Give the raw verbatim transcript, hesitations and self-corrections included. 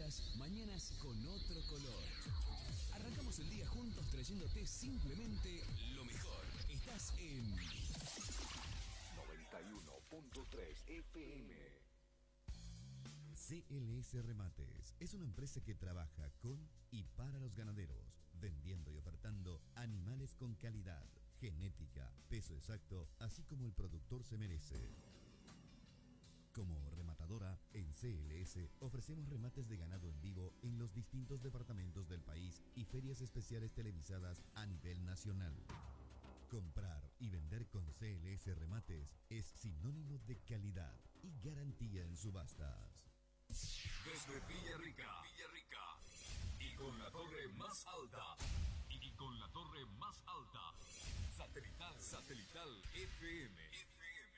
días, mañanas con otro color. Arrancamos el día juntos trayéndote simplemente lo mejor. Estás en noventa y uno punto tres F M. C L S Remates es una empresa que trabaja con y para los ganaderos, vendiendo y ofertando animales con calidad, genética, peso exacto, así como el productor se merece. Como rematadora, en C L S ofrecemos remates de ganado en vivo en los distintos departamentos del país y ferias especiales televisadas a nivel nacional. Comprar y vender con C L S Remates es sinónimo de calidad y garantía en subastas. Desde Villarrica, Villarrica, y con la torre más alta, y con la torre más alta, satelital, satelital F M.